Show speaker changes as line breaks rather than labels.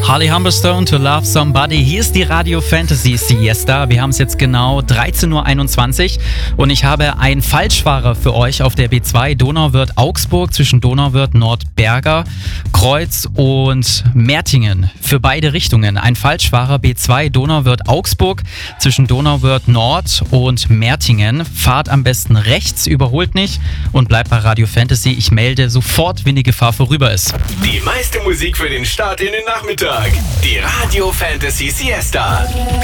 Harley Humberstone to Love Somebody. Hier ist die Radio Fantasy Siesta. Wir haben es jetzt genau 13.21 Uhr und ich habe einen Falschfahrer für euch auf der B2 Donauwörth-Augsburg zwischen Donauwörth-Nordberger, Kreuz und Mertingen. Für beide Richtungen. Ein Falschfahrer B2 Donauwörth-Augsburg zwischen Donauwörth-Nord und Mertingen. Fahrt am besten rechts, überholt nicht und bleibt bei Radio Fantasy. Ich melde sofort, wenn die Gefahr vorüber ist.
Die meiste Musik für den Start in den Nachmittag. Die Radio Fantasy Siesta.